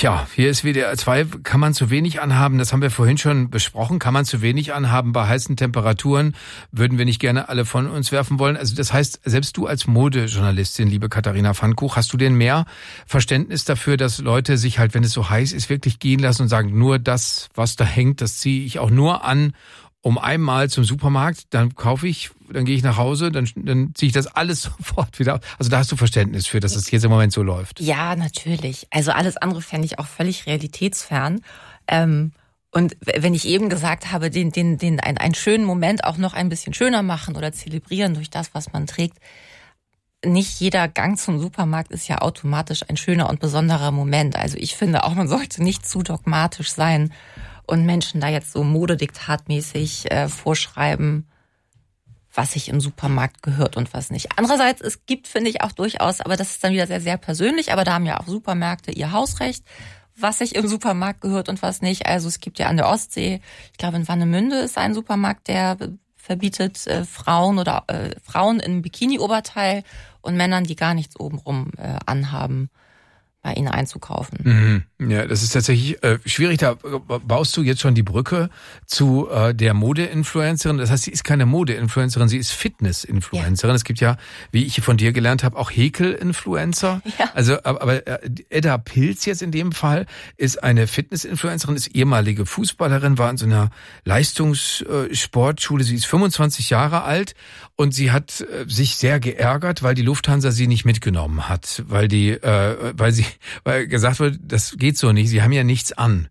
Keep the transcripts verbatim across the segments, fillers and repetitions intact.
Tja, hier ist W D R zwei. Kann man zu wenig anhaben? Das haben wir vorhin schon besprochen. Kann man zu wenig anhaben bei heißen Temperaturen? Würden wir nicht gerne alle von uns werfen wollen? Also das heißt, selbst du als Modejournalistin, liebe Katharina Pfannkuch, hast du denn mehr Verständnis dafür, dass Leute sich halt, wenn es so heiß ist, wirklich gehen lassen und sagen, nur das, was da hängt, das ziehe ich auch nur an, um einmal zum Supermarkt, dann kaufe ich, dann gehe ich nach Hause, dann, dann ziehe ich das alles sofort wieder aus. Also da hast du Verständnis für, dass es jetzt im Moment so läuft. Ja, natürlich. Also alles andere fände ich auch völlig realitätsfern. Ähm, und wenn ich eben gesagt habe, den, den, den, einen, einen schönen Moment auch noch ein bisschen schöner machen oder zelebrieren durch das, was man trägt. Nicht jeder Gang zum Supermarkt ist ja automatisch ein schöner und besonderer Moment. Also ich finde auch, man sollte nicht zu dogmatisch sein und Menschen da jetzt so modediktatmäßig äh, vorschreiben, was sich im Supermarkt gehört und was nicht. Andererseits, es gibt, finde ich, auch durchaus, aber das ist dann wieder sehr, sehr persönlich, aber da haben ja auch Supermärkte ihr Hausrecht, was sich im Supermarkt gehört und was nicht. Also es gibt ja an der Ostsee, ich glaube in Warnemünde ist ein Supermarkt, der verbietet äh, Frauen oder äh, Frauen in Bikini-Oberteil und Männern, die gar nichts obenrum äh, anhaben, bei ihnen einzukaufen. Mhm. Ja, das ist tatsächlich äh, schwierig. Da baust du jetzt schon die Brücke zu äh, der Mode-Influencerin. Das heißt, sie ist keine Mode-Influencerin, sie ist Fitness-Influencerin. Ja. Es gibt ja, wie ich von dir gelernt habe, auch Häkel-Influencer. Ja. Also, aber äh, Edda Pilz jetzt in dem Fall ist eine Fitness-Influencerin, ist ehemalige Fußballerin, war in so einer Leistungssportschule. Sie ist fünfundzwanzig Jahre alt und sie hat äh, sich sehr geärgert, weil die Lufthansa sie nicht mitgenommen hat, weil die, äh, weil sie weil gesagt wird, das geht so nicht, sie haben ja nichts an.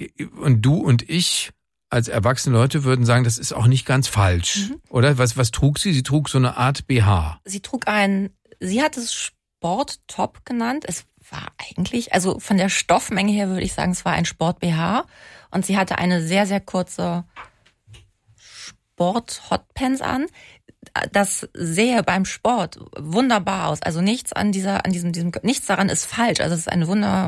Und du und ich als erwachsene Leute würden sagen, das ist auch nicht ganz falsch, mhm. oder? Was, was trug sie? Sie trug so eine Art B H. Sie trug ein, sie hat es Sporttop genannt. Es war eigentlich, also von der Stoffmenge her würde ich sagen, es war ein Sport-B H. Und sie hatte eine sehr, sehr kurze Sport-Hotpants an. Das sähe beim Sport wunderbar aus. Also nichts an dieser, an diesem, diesem, nichts daran ist falsch. Also es ist eine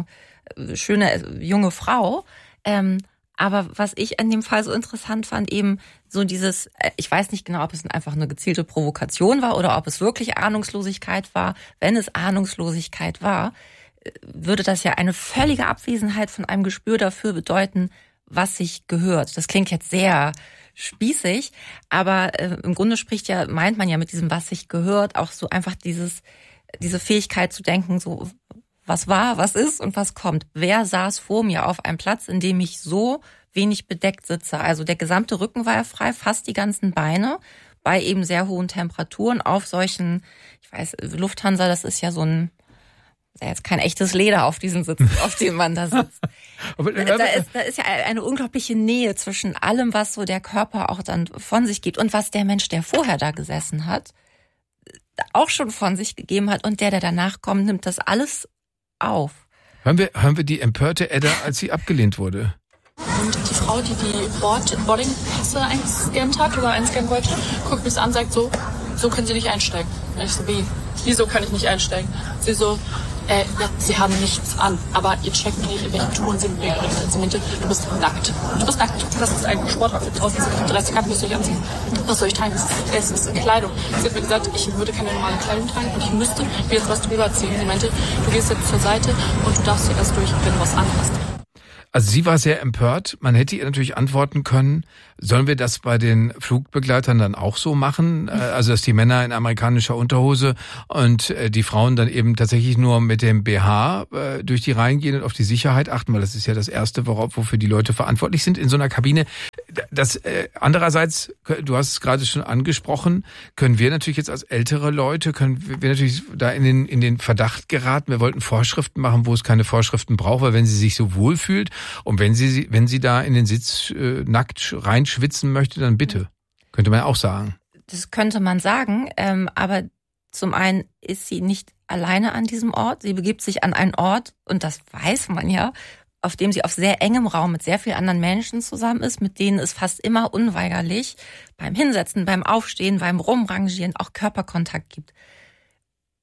wunderschöne junge Frau. Ähm, aber was ich in dem Fall so interessant fand, eben so dieses, ich weiß nicht genau, ob es einfach eine gezielte Provokation war oder ob es wirklich Ahnungslosigkeit war. Wenn es Ahnungslosigkeit war, würde das ja eine völlige Abwesenheit von einem Gespür dafür bedeuten, was sich gehört. Das klingt jetzt sehr spießig, aber äh, im Grunde spricht ja, meint man ja mit diesem, was sich gehört, auch so einfach dieses, diese Fähigkeit zu denken, so was war, was ist und was kommt. Wer saß vor mir auf einem Platz, in dem ich so wenig bedeckt sitze? Also der gesamte Rücken war ja frei, fast die ganzen Beine, bei eben sehr hohen Temperaturen auf solchen, ich weiß, Lufthansa, das ist ja so ein, ist ja jetzt kein echtes Leder auf diesen Sitzen, auf dem man da sitzt. Aber, da, ist, da ist ja eine unglaubliche Nähe zwischen allem, was so der Körper auch dann von sich gibt und was der Mensch, der vorher da gesessen hat, auch schon von sich gegeben hat und der, der danach kommt, nimmt das alles auf. Hören wir, hören wir die empörte Edda, als sie abgelehnt wurde? Und die Frau, die die Board, Boardingpässe eingescannt hat oder einscannen wollte, guckt mich an und sagt so, so können Sie nicht einsteigen. Und ich so, wie? Wieso kann ich nicht einsteigen? Sie so, äh, ja, Sie haben nichts an, aber ihr checkt nicht, in welchen Touren Sie bewegen. Sie meinte, du bist nackt. Du bist nackt. Das ist ein Sportoutfit. Draußen sind dreißig Grad, müsst ihr euch anziehen. Was soll ich tragen? Das ist, es ist Kleidung. Sie hat mir gesagt, ich würde keine normale Kleidung tragen und ich müsste mir jetzt was drüber ziehen. Sie meinte, du gehst jetzt zur Seite und du darfst hier erst durch, wenn du was anhast. Also sie war sehr empört. Man hätte ihr natürlich antworten können, sollen wir das bei den Flugbegleitern dann auch so machen? Also dass die Männer in amerikanischer Unterhose und die Frauen dann eben tatsächlich nur mit dem B H durch die Reihen gehen und auf die Sicherheit achten, weil das ist ja das Erste, worauf, wofür die Leute verantwortlich sind in so einer Kabine. Das äh, andererseits, du hast es gerade schon angesprochen, können wir natürlich jetzt als ältere Leute, können wir natürlich da in den in den Verdacht geraten. Wir wollten Vorschriften machen, wo es keine Vorschriften braucht, weil wenn sie sich so wohlfühlt und wenn sie wenn sie da in den Sitz äh, nackt reinschwitzen möchte, dann bitte. Könnte man ja auch sagen. Das könnte man sagen, ähm, aber zum einen ist sie nicht alleine an diesem Ort. Sie begibt sich an einen Ort, und das weiß man ja, auf dem sie auf sehr engem Raum mit sehr vielen anderen Menschen zusammen ist, mit denen es fast immer unweigerlich beim Hinsetzen, beim Aufstehen, beim Rumrangieren auch Körperkontakt gibt.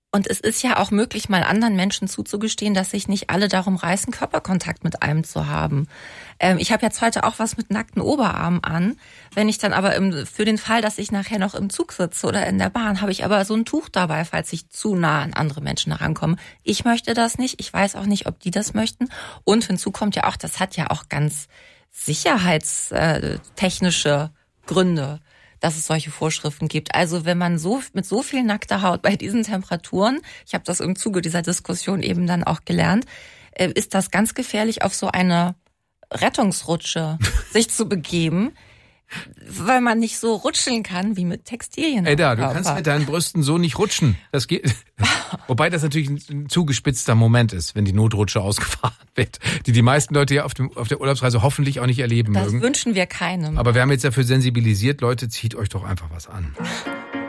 Und es ist ja auch möglich, mal anderen Menschen zuzugestehen, dass sich nicht alle darum reißen, Körperkontakt mit einem zu haben. Ähm, ich habe jetzt heute auch was mit nackten Oberarmen an. Wenn ich dann aber im, für den Fall, dass ich nachher noch im Zug sitze oder in der Bahn, habe ich aber so ein Tuch dabei, falls ich zu nah an andere Menschen herankomme. Ich möchte das nicht. Ich weiß auch nicht, ob die das möchten. Und hinzu kommt ja auch, das hat ja auch ganz sicherheitstechnische Gründe, dass es solche Vorschriften gibt. Also wenn man so mit so viel nackter Haut bei diesen Temperaturen, ich habe das im Zuge dieser Diskussion eben dann auch gelernt, ist das ganz gefährlich, auf so eine Rettungsrutsche sich zu begeben, weil man nicht so rutscheln kann wie mit Textilien. Edda, du kannst mit deinen Brüsten so nicht rutschen. Das geht. Wobei das natürlich ein zugespitzter Moment ist, wenn die Notrutsche ausgefahren wird, die die meisten Leute ja auf, dem, auf der Urlaubsreise hoffentlich auch nicht erleben das mögen. Das wünschen wir keinem. Aber wir haben jetzt dafür sensibilisiert, Leute, zieht euch doch einfach was an.